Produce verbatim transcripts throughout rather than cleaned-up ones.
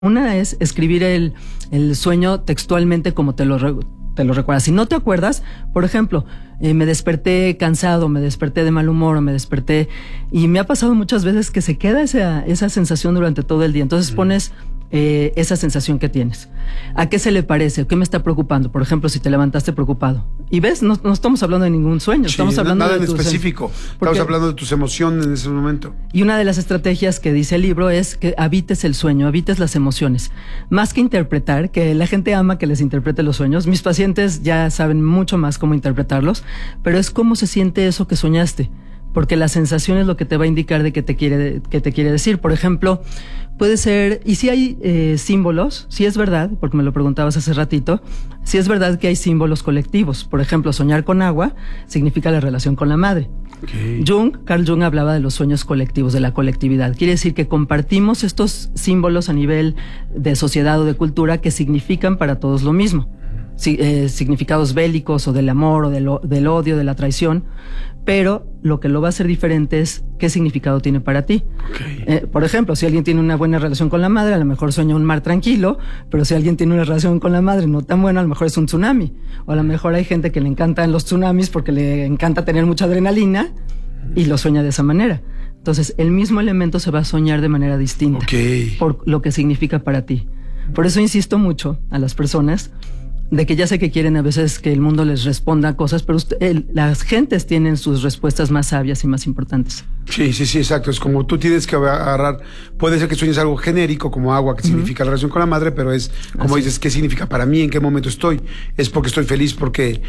Una es escribir el, el sueño textualmente como te lo, re, te lo recuerdas. Si no te acuerdas, por ejemplo, eh, me desperté cansado, me desperté de mal humor, o me desperté... Y me ha pasado muchas veces que se queda esa, esa sensación durante todo el día. Entonces mm. pones eh, esa sensación que tienes. ¿A qué se le parece? ¿Qué me está preocupando? Por ejemplo, si te levantaste preocupado. Y ves, no, no estamos hablando de ningún sueño. Sí, estamos hablando nada de en tus, específico. Porque, estamos hablando de tus emociones en ese momento. Y una de las estrategias que dice el libro es que habites el sueño, habites las emociones. Más que interpretar, que la gente ama que les interprete los sueños. Mis pacientes ya saben mucho más cómo interpretarlos, pero es cómo se siente eso que soñaste. Porque la sensación es lo que te va a indicar de qué te quiere, qué te quiere decir. Por ejemplo, puede ser, y si hay eh, símbolos, si es verdad, porque me lo preguntabas hace ratito, si es verdad que hay símbolos colectivos. Por ejemplo, soñar con agua significa la relación con la madre. Okay. Jung, Carl Jung hablaba de los sueños colectivos, de la colectividad. Quiere decir que compartimos estos símbolos a nivel de sociedad o de cultura que significan para todos lo mismo. Si, eh, significados bélicos o del amor o del, del odio, de la traición, pero lo que lo va a hacer diferente es qué significado tiene para ti. Okay. Eh, por ejemplo, si alguien tiene una buena relación con la madre, a lo mejor sueña un mar tranquilo, pero si alguien tiene una relación con la madre no tan buena, a lo mejor es un tsunami. O a lo mejor hay gente que le encantan los tsunamis porque le encanta tener mucha adrenalina y lo sueña de esa manera. Entonces, el mismo elemento se va a soñar de manera distinta, okay, por lo que significa para ti. Por eso insisto mucho a las personas de que ya sé que quieren a veces que el mundo les responda cosas, pero usted, el, las gentes tienen sus respuestas más sabias y más importantes. Sí, sí, sí, exacto. Es como tú tienes que agarrar, puede ser que sueñes algo genérico como agua, que uh-huh. significa la relación con la madre, pero es como Así. dices, ¿qué significa para mí? ¿En qué momento estoy? ¿Es porque estoy feliz porque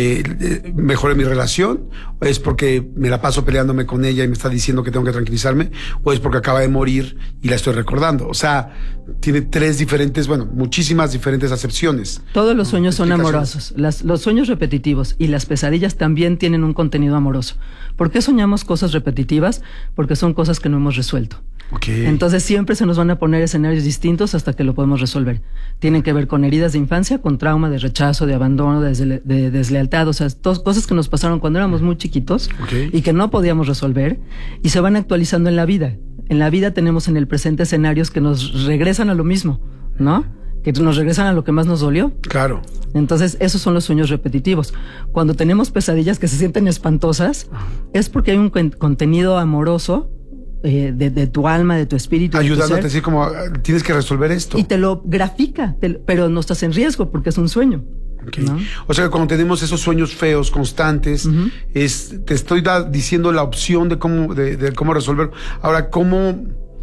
eh, mejoré mi relación? ¿O es porque me la paso peleándome con ella y me está diciendo que tengo que tranquilizarme? ¿O es porque acaba de morir y la estoy recordando? O sea, tiene tres diferentes, bueno, muchísimas diferentes acepciones. Todos los sueños son amorosos. Las, los sueños repetitivos y las pesadillas también tienen un contenido amoroso. ¿Por qué soñamos cosas repetitivas? Porque son cosas que no hemos resuelto. Okay. Entonces siempre se nos van a poner escenarios distintos hasta que lo podemos resolver. Tienen que ver con heridas de infancia, con trauma, de rechazo, de abandono, de, desle de deslealtad, o sea, tos, cosas que nos pasaron cuando éramos muy chiquitos, okay, y que no podíamos resolver y se van actualizando en la vida. En la vida tenemos en el presente escenarios que nos regresan a lo mismo, ¿no? Que nos regresan a lo que más nos dolió. Claro. Entonces, esos son los sueños repetitivos. Cuando tenemos pesadillas que se sienten espantosas, es porque hay un contenido amoroso eh, de, de tu alma, de tu espíritu. Ayudándote a decir como, tienes que resolver esto. Y te lo grafica, te, pero no estás en riesgo porque es un sueño. Okay. ¿No? O sea que cuando tenemos esos sueños feos, constantes, uh-huh. es, te estoy da, diciendo la opción de cómo, de, de cómo resolverlo. Ahora, ¿cómo...?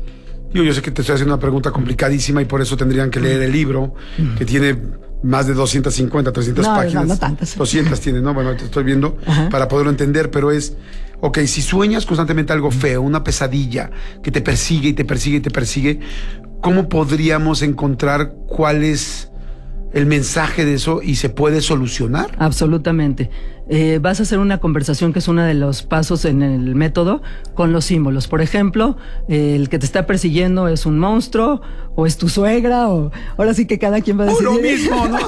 Yo, yo sé que te estoy haciendo una pregunta complicadísima y por eso tendrían que leer el libro, mm. que tiene más de doscientas cincuenta, trescientas no, páginas. No, no tantas. doscientas tiene, ¿no? Bueno, te estoy viendo uh-huh. para poderlo entender, pero es, ok, si sueñas constantemente algo feo, una pesadilla que te persigue y te persigue y te persigue, ¿cómo podríamos encontrar cuál es el mensaje de eso y se puede solucionar? Absolutamente. Eh, vas a hacer una conversación que es uno de los pasos en el método con los símbolos. Por ejemplo, eh, el que te está persiguiendo es un monstruo o es tu suegra o ahora sí que cada quien va a decidir. ¡Oh, lo mismo, ¿no?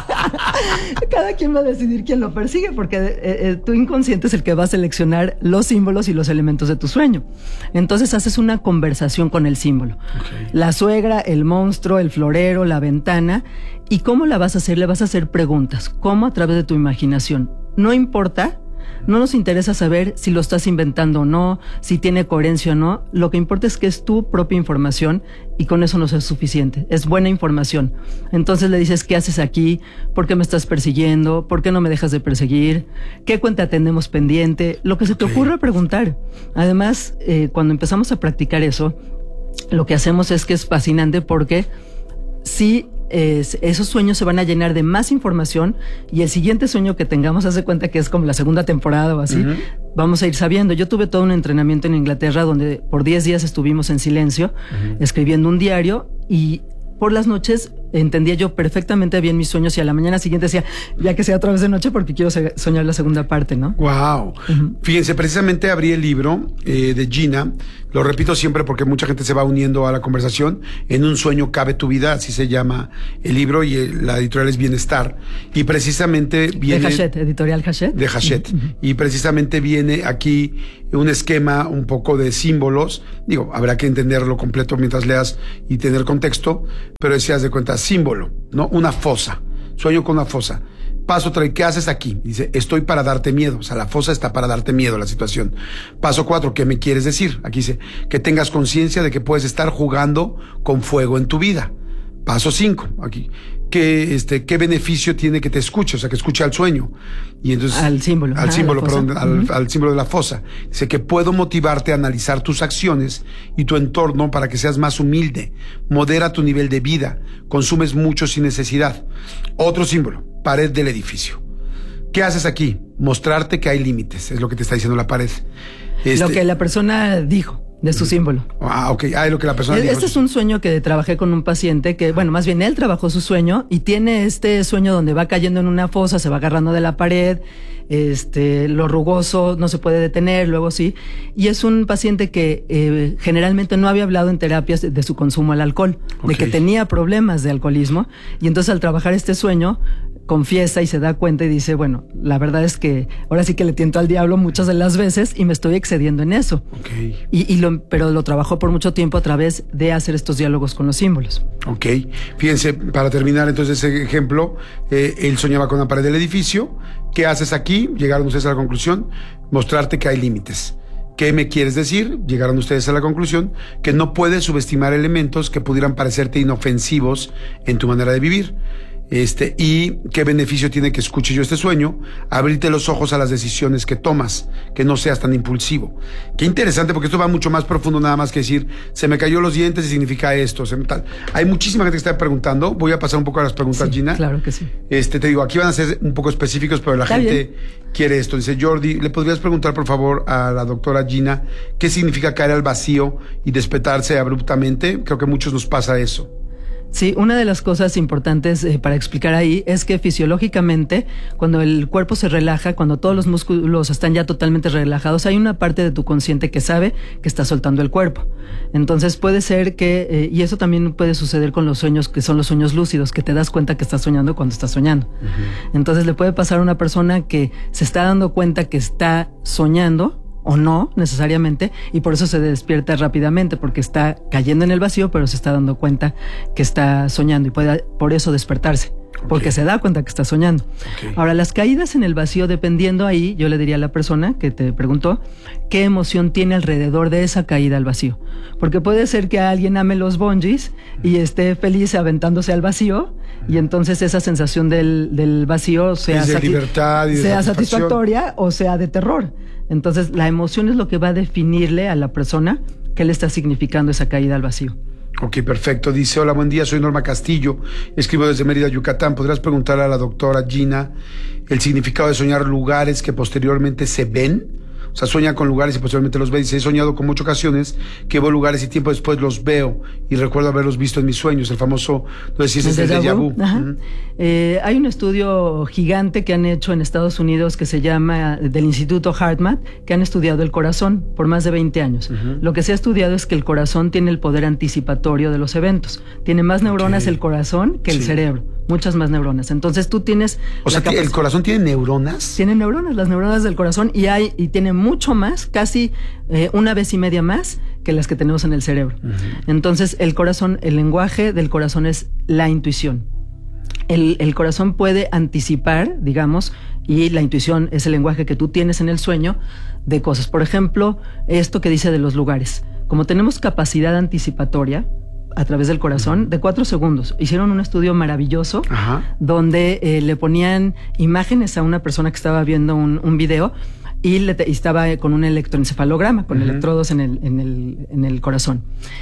Cada quien va a decidir quién lo persigue porque eh, eh, tu inconsciente es el que va a seleccionar los símbolos y los elementos de tu sueño. Entonces haces una conversación con el símbolo. Okay. La suegra, el monstruo, el florero, la ventana. ¿Y cómo la vas a hacer? Le vas a hacer preguntas. ¿Cómo? A través de tu imaginación. No importa, no nos interesa saber si lo estás inventando o no, si tiene coherencia o no. Lo que importa es que es tu propia información y con eso nos es suficiente. Es buena información. Entonces le dices, ¿qué haces aquí? ¿Por qué me estás persiguiendo? ¿Por qué no me dejas de perseguir? ¿Qué cuenta tenemos pendiente? Lo que se te okay. ocurra preguntar. Además, eh, cuando empezamos a practicar eso, lo que hacemos es que es fascinante porque sí... Es, esos sueños se van a llenar de más información y el siguiente sueño que tengamos, hace cuenta que es como la segunda temporada o así, uh-huh. vamos a ir sabiendo. Yo tuve todo un entrenamiento en Inglaterra donde por diez días estuvimos en silencio, uh-huh. escribiendo un diario y por las noches entendía yo perfectamente bien mis sueños y a la mañana siguiente decía, ya que sea otra vez de noche porque quiero soñar la segunda parte, ¿no? Wow. Uh-huh. Fíjense, precisamente abrí el libro eh, de Gina, lo repito siempre porque mucha gente se va uniendo a la conversación. En un sueño cabe tu vida, así se llama el libro, y el, la editorial es Bienestar, y precisamente viene... De Hachette, editorial Hachette. De Hachette, uh-huh. Y precisamente viene aquí un esquema un poco de símbolos, digo, habrá que entenderlo completo mientras leas y tener contexto, pero decías de cuenta, símbolo, ¿no? Una fosa, sueño con una fosa. Paso tres, ¿qué haces aquí? Dice, estoy para darte miedo. O sea, la fosa está para darte miedo, la situación. Paso cuatro, ¿qué me quieres decir? Aquí dice, que tengas conciencia de que puedes estar jugando con fuego en tu vida. Paso cinco, aquí, ¿qué, este, ¿qué beneficio tiene que te escuche? O sea, que escuche al sueño. Y entonces, al símbolo. Al ah, símbolo, perdón, uh-huh. al, al símbolo de la fosa. Dice que puedo motivarte a analizar tus acciones y tu entorno para que seas más humilde. Modera tu nivel de vida. Consumes mucho sin necesidad. Otro símbolo, pared del edificio. ¿Qué haces aquí? Mostrarte que hay límites, es lo que te está diciendo la pared. Este, lo que la persona dijo. De su símbolo. Ah, ok. Ah, es lo que la persona Este dijo. es un sueño que trabajé con un paciente que, bueno, más bien él trabajó su sueño y tiene este sueño donde va cayendo en una fosa, se va agarrando de la pared, este, lo rugoso no se puede detener, luego sí. Y es un paciente que eh, generalmente no había hablado en terapias de, de su consumo al alcohol, okay. De que tenía problemas de alcoholismo. Y entonces al trabajar este sueño, confiesa y se da cuenta y dice, bueno, la verdad es que ahora sí que le tiento al diablo muchas de las veces y me estoy excediendo en eso. Okay. Y, y lo, pero lo trabajó por mucho tiempo a través de hacer estos diálogos con los símbolos. Ok. Fíjense, para terminar entonces ese ejemplo, eh, él soñaba con la pared del edificio. ¿Qué haces aquí? Llegaron ustedes a la conclusión, mostrarte que hay límites. ¿Qué me quieres decir? Llegaron ustedes a la conclusión que no puedes subestimar elementos que pudieran parecerte inofensivos en tu manera de vivir. Este, y qué beneficio tiene que escuche yo este sueño, abrirte los ojos a las decisiones que tomas, que no seas tan impulsivo. Qué interesante, porque esto va mucho más profundo nada más que decir, se me cayó los dientes y significa esto, se me tal. Hay muchísima gente que está preguntando, voy a pasar un poco a las preguntas, sí, Gina. Claro que sí. Este, te digo, aquí van a ser un poco específicos, pero la está gente bien. Quiere esto. Dice Jordi, ¿le podrías preguntar por favor a la doctora Gina qué significa caer al vacío y despertarse abruptamente? Creo que a muchos nos pasa eso. Sí, una de las cosas importantes eh, para explicar ahí es que fisiológicamente, cuando el cuerpo se relaja, cuando todos los músculos están ya totalmente relajados, hay una parte de tu consciente que sabe que está soltando el cuerpo. Entonces puede ser que, eh, y eso también puede suceder con los sueños, que son los sueños lúcidos, que te das cuenta que estás soñando cuando estás soñando. Uh-huh. Entonces le puede pasar a una persona que se está dando cuenta que está soñando, o no necesariamente, y por eso se despierta rápidamente, porque está cayendo en el vacío, pero se está dando cuenta que está soñando y puede por eso despertarse, okay. Porque se da cuenta que está soñando. Okay. Ahora, las caídas en el vacío, dependiendo ahí, yo le diría a la persona que te preguntó, qué emoción tiene alrededor de esa caída al vacío. Porque puede ser que alguien ame los bungees y esté feliz aventándose al vacío, y entonces esa sensación del, del vacío sea, de sati- libertad y de sea satisfactoria o sea de terror. Entonces, la emoción es lo que va a definirle a la persona qué le está significando esa caída al vacío. Ok, perfecto. Dice, hola, buen día, soy Norma Castillo, escribo desde Mérida, Yucatán. ¿Podrías preguntar a la doctora Gina el significado de soñar lugares que posteriormente se ven? O sea, sueña con lugares y posteriormente los ve. Dice, he soñado con muchas ocasiones que veo lugares y tiempo después los veo y recuerdo haberlos visto en mis sueños. El famoso, no sé si ese es el déjà vu. Uh-huh. Eh, hay un estudio gigante que han hecho en Estados Unidos que se llama, del Instituto HeartMath, que han estudiado el corazón por más de veinte años. Uh-huh. Lo que se ha estudiado es que el corazón tiene el poder anticipatorio de los eventos. Tiene más neuronas okay. el corazón que sí. el cerebro. Muchas más neuronas. Entonces tú tienes... O sea, capac- ¿el corazón tiene neuronas? Tiene neuronas, las neuronas del corazón, y hay y tiene mucho más, casi eh, una vez y media más que las que tenemos en el cerebro. Uh-huh. Entonces el corazón, el lenguaje del corazón es la intuición. El, el corazón puede anticipar, digamos, y la intuición es el lenguaje que tú tienes en el sueño de cosas. Por ejemplo, esto que dice de los lugares. Como tenemos capacidad anticipatoria a través del corazón, de cuatro segundos. Hicieron un estudio maravilloso Ajá. donde eh, le ponían imágenes a una persona que estaba viendo un, un video y, le te, y estaba con un electroencefalograma, con uh-huh. electrodos en el, en, el, en el corazón.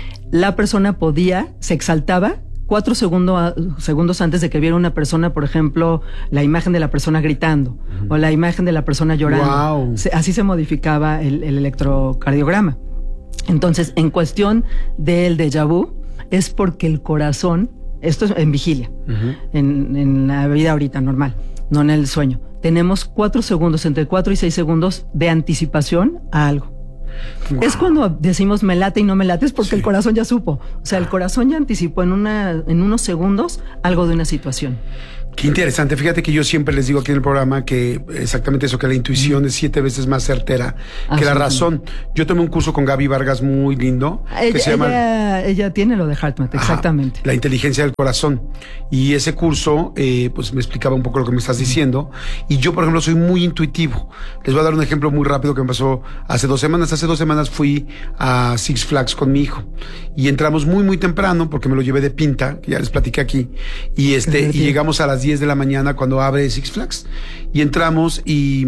La persona podía, se exaltaba cuatro segundo a, segundos antes de que viera una persona, por ejemplo, la imagen de la persona gritando uh-huh. o la imagen de la persona llorando. Wow. Se, así se modificaba el, el electrocardiograma. Entonces, en cuestión del déjà vu, es porque el corazón Esto es en vigilia, uh-huh. en, en la vida ahorita normal, no en el sueño. Tenemos cuatro segundos, entre cuatro y seis segundos de anticipación a algo. Wow. Es cuando decimos me late y no me late, es porque sí. el corazón ya supo. O sea, el corazón ya anticipó en, una, en unos segundos algo de una situación. Qué interesante. Fíjate que yo siempre les digo aquí en el programa que exactamente eso, que la intuición mm. es siete veces más certera ah, que la razón. Yo tomé un curso con Gaby Vargas muy lindo. Ella, que se llama, ella, ella tiene lo de HeartMath, exactamente. Ajá, la inteligencia del corazón. Y ese curso, eh, pues me explicaba un poco lo que me estás diciendo. Y yo, por ejemplo, soy muy intuitivo. Les voy a dar un ejemplo muy rápido que me pasó hace dos semanas. Hace dos semanas fui a Six Flags con mi hijo. Y entramos muy, muy temprano, porque me lo llevé de pinta, que ya les platiqué aquí. Y este, y llegamos a las diez de la mañana cuando abre Six Flags y entramos y,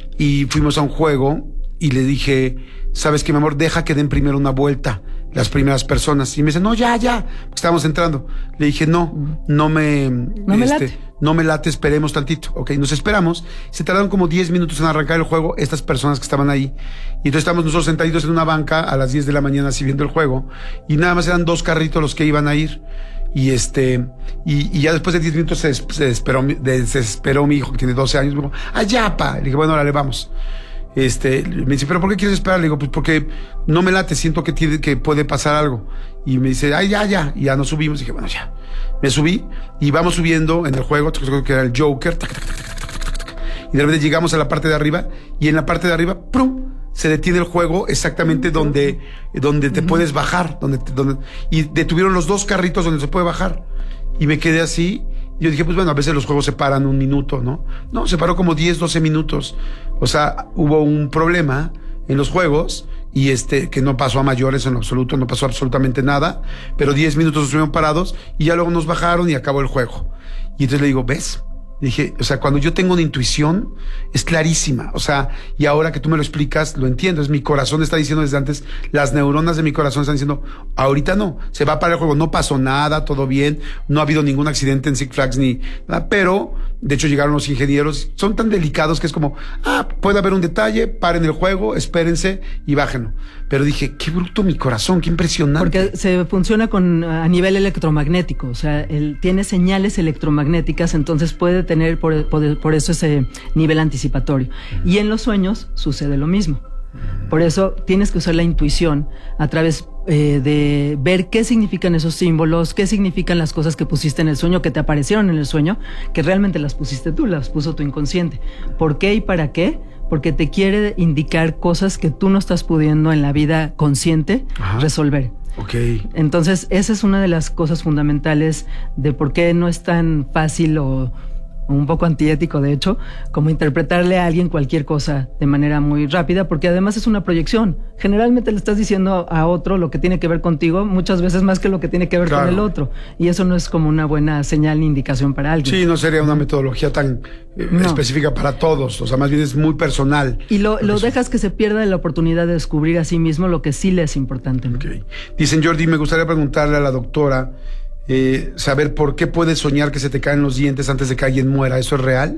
y fuimos a un juego y le dije, ¿sabes qué, mi amor? Deja que den primero una vuelta las primeras personas. Y me dice, no, ya, ya, estábamos entrando. Le dije, no, no me, no me este, late. no me late, esperemos tantito. Ok, nos esperamos. Se tardaron como diez minutos en arrancar el juego estas personas que estaban ahí. Y entonces estábamos nosotros sentaditos en una banca a las diez de la mañana así viendo el juego y nada más eran dos carritos los que iban a ir. Y este, y, y ya después de diez minutos se, des, se, desesperó, se desesperó mi hijo, que tiene doce años. Me dijo, allá, pa. Le dije, bueno, ahora le vamos. Este, me dice, ¿pero por qué quieres esperar? Le digo, pues porque no me late, siento que tiene, que puede pasar algo. Y me dice, ay, ya, ya. Y ya nos subimos. Y dije, bueno, ya. Me subí y vamos subiendo en el juego, creo que era el Joker. Tac, tac, tac, tac, tac, tac. Y de repente llegamos a la parte de arriba y en la parte de arriba, ¡prum!, se detiene el juego exactamente donde, donde te uh-huh. puedes bajar, donde, donde, y detuvieron los dos carritos donde se puede bajar. Y me quedé así. Y yo dije, pues bueno, a veces los juegos se paran un minuto, ¿no? No, se paró como diez, doce minutos. O sea, hubo un problema en los juegos y este, que no pasó a mayores en lo absoluto, no pasó absolutamente nada, pero diez minutos estuvieron parados y ya luego nos bajaron y acabó el juego. Y entonces le digo, ¿ves? Dije, o sea, cuando yo tengo una intuición, es clarísima. O sea, y ahora que tú me lo explicas, lo entiendo. Es mi corazón está diciendo desde antes, las neuronas de mi corazón están diciendo, ahorita no, se va a parar el juego, no pasó nada, todo bien, no ha habido ningún accidente en Six Flags ni nada, pero de hecho llegaron los ingenieros, son tan delicados que es como, ah, puede haber un detalle, paren el juego, espérense y bájenlo. Pero dije, qué bruto mi corazón, qué impresionante. Porque se funciona con a nivel electromagnético, o sea, él tiene señales electromagnéticas, entonces puede tener por, por, por eso ese nivel anticipatorio. Uh-huh. Y en los sueños sucede lo mismo. Uh-huh. Por eso tienes que usar la intuición a través eh, de ver qué significan esos símbolos, qué significan las cosas que pusiste en el sueño, que te aparecieron en el sueño, que realmente las pusiste tú, las puso tu inconsciente. ¿Por qué y para qué? Porque te quiere indicar cosas que tú no estás pudiendo en la vida consciente Ajá. resolver. Okay. Entonces, esa es una de las cosas fundamentales de por qué no es tan fácil o un poco antiético, de hecho, como interpretarle a alguien cualquier cosa de manera muy rápida, porque además es una proyección. Generalmente le estás diciendo a otro lo que tiene que ver contigo, muchas veces más que lo que tiene que ver claro. con el otro. Y eso no es como una buena señal ni indicación para alguien. Sí, no sería una metodología tan eh, no. específica para todos. O sea, más bien es muy personal. Y lo, lo dejas que se pierda la oportunidad de descubrir a sí mismo lo que sí le es importante, ¿no? Okay. Dicen, Jordi, me gustaría preguntarle a la doctora, Eh, saber por qué puedes soñar que se te caen los dientes antes de que alguien muera. ¿Eso es real?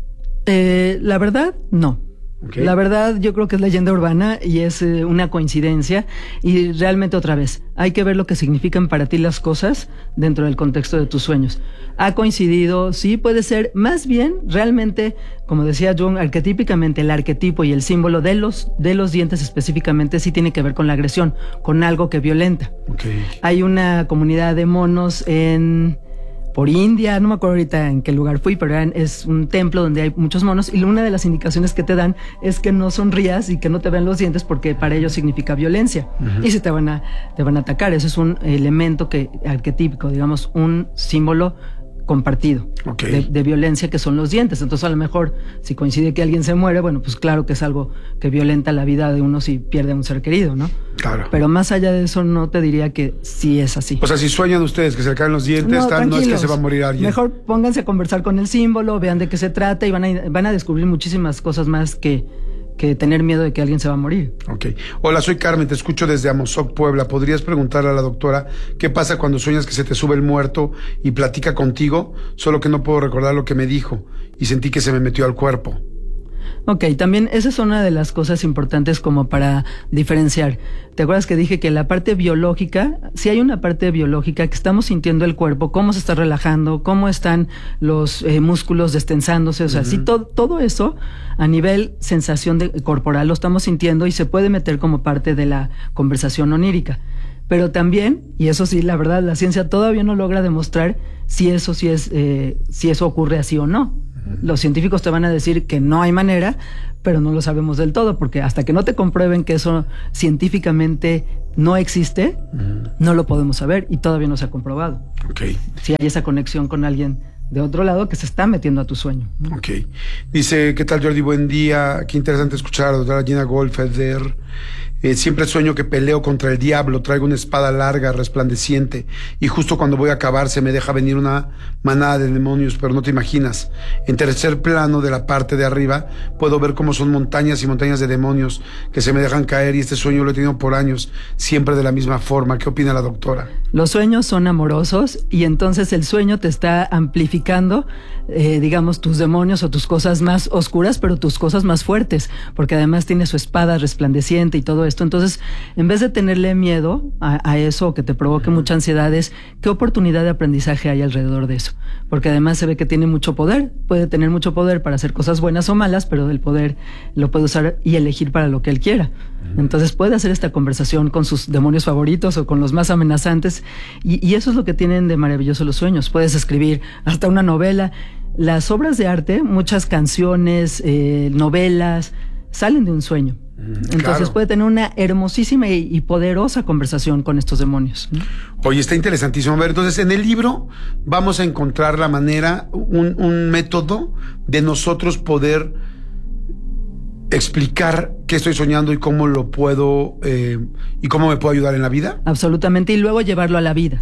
Eh, la verdad, no. Okay. La verdad, yo creo que es leyenda urbana y es eh, una coincidencia. Y realmente, otra vez, hay que ver lo que significan para ti las cosas dentro del contexto de tus sueños. Ha coincidido, sí, puede ser. Más bien, realmente, como decía Jung, arquetípicamente el arquetipo y el símbolo de los, de los dientes específicamente sí tiene que ver con la agresión, con algo que violenta. Okay. Hay una comunidad de monos en... por India, no me acuerdo ahorita en qué lugar fui, pero es un templo donde hay muchos monos y una de las indicaciones que te dan es que no sonrías y que no te vean los dientes porque para ellos significa violencia uh-huh. y se te van a te van a atacar. Eso es un elemento que arquetípico, digamos, un símbolo compartido okay. de, de violencia que son los dientes. Entonces a lo mejor si coincide que alguien se muere, bueno, pues claro que es algo que violenta la vida de uno si pierde a un ser querido, ¿no? Claro. Pero más allá de eso no te diría que sí es así. O sea, si sueñan ustedes que se le caen los dientes, no, tal, no es que se va a morir alguien. Mejor pónganse a conversar con el símbolo, vean de qué se trata y van a, van a descubrir muchísimas cosas más que que tener miedo de que alguien se va a morir. Ok. Hola, soy Carmen, te escucho desde Amozoc, Puebla. ¿Podrías preguntarle a la doctora qué pasa cuando sueñas que se te sube el muerto y platica contigo? Solo que no puedo recordar lo que me dijo y sentí que se me metió al cuerpo. Ok, también esa es una de las cosas importantes como para diferenciar. ¿Te acuerdas que dije que la parte biológica, si hay una parte biológica que estamos sintiendo el cuerpo, cómo se está relajando, cómo están los eh, músculos destensándose, o sea, uh-huh. sí, todo, todo eso a nivel sensación de, corporal lo estamos sintiendo y se puede meter como parte de la conversación onírica. Pero también, y eso sí, la verdad, la ciencia todavía no logra demostrar si eso sí es, eh, si eso ocurre así o no. Los científicos te van a decir que no hay manera, pero no lo sabemos del todo, porque hasta que no te comprueben que eso científicamente no existe, uh-huh. no lo podemos saber y todavía no se ha comprobado. Okay. Si hay esa conexión con alguien de otro lado que se está metiendo a tu sueño. Ok. Dice, ¿qué tal, Jordi? Buen día. Qué interesante escuchar a la doctora Gina Goldfeder. Eh, siempre sueño que peleo contra el diablo, traigo una espada larga, resplandeciente, y justo cuando voy a acabar se me deja venir una manada de demonios, pero no te imaginas. En tercer plano de la parte de arriba puedo ver cómo son montañas y montañas de demonios que se me dejan caer, y este sueño lo he tenido por años, siempre de la misma forma. ¿Qué opina la doctora? Los sueños son amorosos y entonces el sueño te está amplificando, eh, digamos, tus demonios o tus cosas más oscuras, pero tus cosas más fuertes, porque además tiene su espada resplandeciente y todo esto. Entonces, en vez de tenerle miedo a, a eso, que te provoque mucha ansiedad, es qué oportunidad de aprendizaje hay alrededor de eso, porque además se ve que tiene mucho poder, puede tener mucho poder para hacer cosas buenas o malas, pero el poder lo puede usar y elegir para lo que él quiera. Entonces puede hacer esta conversación con sus demonios favoritos o con los más amenazantes, y, y eso es lo que tienen de maravilloso los sueños. Puedes escribir hasta una novela. Las obras de arte, muchas canciones, eh, novelas, salen de un sueño. Entonces claro. puede tener una hermosísima y, y poderosa conversación con estos demonios. Oye, está interesantísimo. A ver, entonces en el libro vamos a encontrar la manera, un, un método de nosotros poder explicar qué estoy soñando y cómo lo puedo, eh, y cómo me puedo ayudar en la vida. Absolutamente, y luego llevarlo a la vida.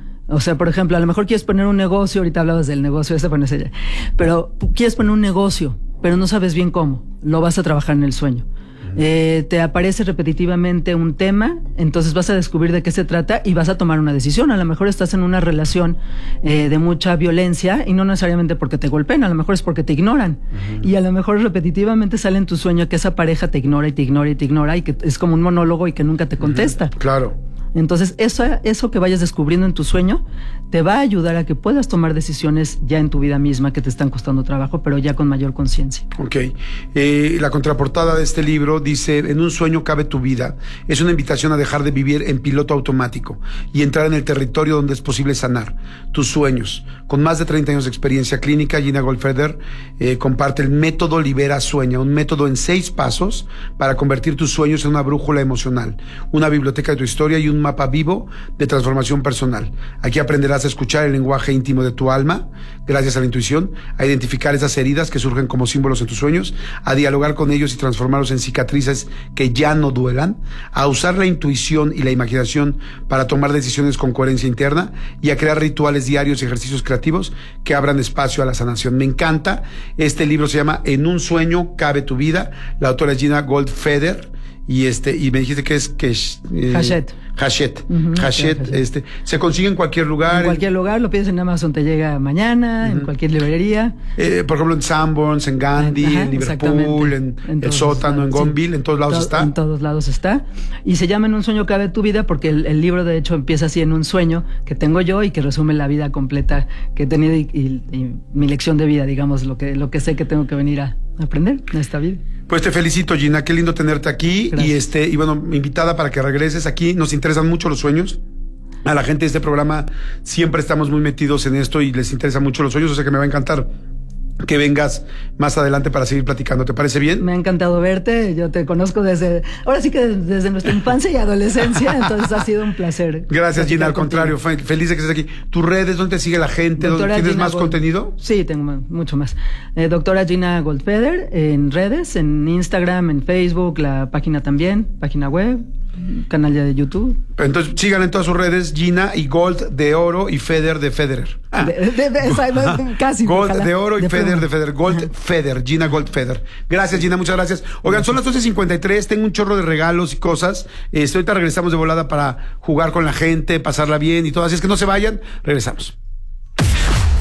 O sea, por ejemplo, a lo mejor quieres poner un negocio, ahorita hablabas del negocio, este pones ella, pero quieres poner un negocio, pero no sabes bien cómo, lo vas a trabajar en el sueño. Eh, te aparece repetitivamente un tema, entonces vas a descubrir de qué se trata y vas a tomar una decisión. A lo mejor estás en una relación eh, de mucha violencia y no necesariamente porque te golpeen, a lo mejor es porque te ignoran. Uh-huh. Y a lo mejor repetitivamente sale en tu sueño que esa pareja te ignora y te ignora y te ignora y que es como un monólogo y que nunca te contesta. Uh-huh. Claro. Entonces, eso, eso que vayas descubriendo en tu sueño te va a ayudar a que puedas tomar decisiones ya en tu vida misma que te están costando trabajo, pero ya con mayor conciencia. Ok. Eh, la contraportada de este libro dice, en un sueño cabe tu vida. Es una invitación a dejar de vivir en piloto automático y entrar en el territorio donde es posible sanar tus sueños. Con más de treinta años de experiencia clínica, Gina Goldfeder eh, comparte el método Libera Sueña, un método en seis pasos para convertir tus sueños en una brújula emocional, una biblioteca de tu historia y un mapa vivo de transformación personal. Aquí aprenderás a escuchar el lenguaje íntimo de tu alma, gracias a la intuición, a identificar esas heridas que surgen como símbolos en tus sueños, a dialogar con ellos y transformarlos en cicatrices que ya no duelan, a usar la intuición y la imaginación para tomar decisiones con coherencia interna y a crear rituales diarios y ejercicios creativos que abran espacio a la sanación. Me encanta. Este libro se llama En un sueño cabe tu vida. La autora es Gina Goldfeder. Y este, y me dijiste que es que eh, Hachette. Hachette. Uh-huh, Hachette, Hachette. Este, se consigue en cualquier lugar. En cualquier lugar, lo pides en Amazon, te llega mañana, uh-huh. en cualquier librería. Eh, por ejemplo, en Sanborns, en Gandhi, Ajá, en Liverpool, en, en el sótano, lados, en Gonville, sí. en todos lados to- está. En todos lados está. Y se llama En un sueño cabe tu vida porque el, el libro, de hecho, empieza así en un sueño que tengo yo y que resume la vida completa que he tenido y, y, y mi lección de vida, digamos, lo que, lo que sé que tengo que venir a aprender en esta vida. Pues te felicito, Gina, qué lindo tenerte aquí. Gracias. y este y bueno, invitada para que regreses aquí. Nos interesan mucho los sueños. A la gente de este programa siempre estamos muy metidos en esto y les interesan mucho los sueños, o sea que me va a encantar que vengas más adelante para seguir platicando. ¿Te parece bien? Me ha encantado verte. Yo te conozco desde, ahora sí que desde nuestra infancia y adolescencia, entonces ha sido un placer. Gracias, Gina, al contrario, contigo. Feliz de que estés aquí. ¿Tus redes, dónde te sigue la gente? ¿Dónde ¿Tienes Gina más Gold... contenido? Sí, tengo mucho más. Eh, doctora Gina Goldfeder en redes, en Instagram, en Facebook, la página también, página web, canal ya de YouTube. Entonces sigan en todas sus redes Gina y Gold de oro y Feder de Federer. Ah. De, de, de, de, casi. Gold ojalá. de oro y de Feder pluma. de Federer. Gold Ajá. Feder, Gina Goldfeder. Gracias, Gina, muchas gracias. Oigan, son las doce cincuenta y tres, tengo un chorro de regalos y cosas. Este, ahorita regresamos de volada para jugar con la gente, pasarla bien y todo. Así es que no se vayan, regresamos.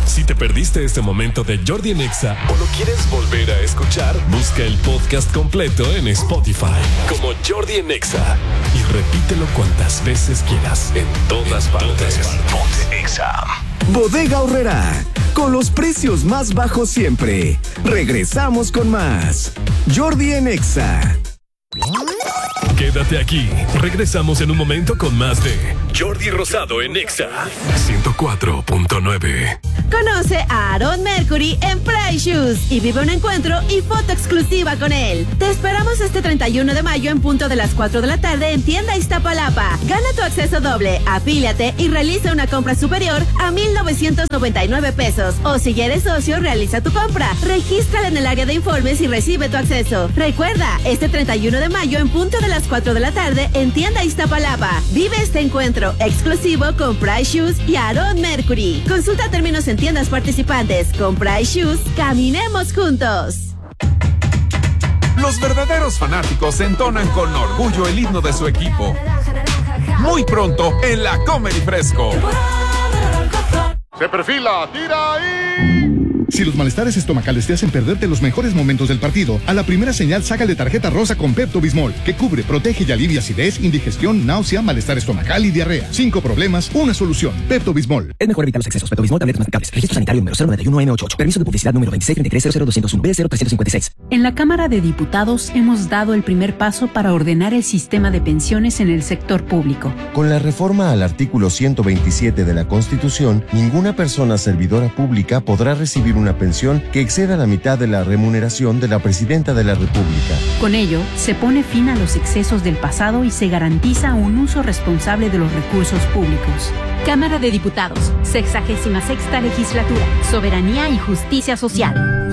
Si te perdiste este momento de Jordi en Exa o lo quieres volver a escuchar, busca el podcast completo en Spotify como Jordi en Exa y repítelo cuantas veces quieras en todas partes. Ponte Exa. Bodega Aurrerá, con los precios más bajos siempre. Regresamos con más. Jordi en Exa. Quédate aquí. Regresamos en un momento con más de Jordi Rosado en Exa ciento cuatro punto nueve. Conoce a Aaron Mercury en Price Shoes y vive un encuentro y foto exclusiva con él. Te esperamos este treinta y uno de mayo en punto de las cuatro de la tarde en Tienda Iztapalapa. Gana tu acceso doble, afíliate y realiza una compra superior a mil novecientos noventa y nueve pesos. O si ya eres socio, realiza tu compra. Regístrala en el área de informes y recibe tu acceso. Recuerda, este treinta y uno de mayo en punto de las cuatro de la tarde en Tienda Iztapalapa. Vive este encuentro exclusivo con Price Shoes y Aaron Mercury. Consulta términos en tiendas participantes. Con Price Shoes, caminemos juntos. Los verdaderos fanáticos entonan con orgullo el himno de su equipo. Muy pronto en la Comedy Fresco. Se perfila, tira ahí. Si los malestares estomacales te hacen perderte los mejores momentos del partido, a la primera señal sácale tarjeta rosa con Pepto-Bismol, que cubre, protege y alivia acidez, indigestión, náusea, malestar estomacal y diarrea. Cinco problemas, una solución. Pepto-Bismol. Es mejor evitar los excesos. Pepto-Bismol, tabletas masticables. Registro sanitario número cero nueve uno eme ochenta y ocho. Permiso de publicidad número veintiséis treinta y tres cero cero doscientos uno B cero trescientos cincuenta y seis. En la Cámara de Diputados hemos dado el primer paso para ordenar el sistema de pensiones en el sector público. Con la reforma al artículo ciento veintisiete de la Constitución, ninguna persona servidora pública podrá recibir una pensión que exceda la mitad de la remuneración de la Presidenta de la República. Con ello, se pone fin a los excesos del pasado y se garantiza un uso responsable de los recursos públicos. Cámara de Diputados, sexagésima sexta legislatura, Soberanía y Justicia Social.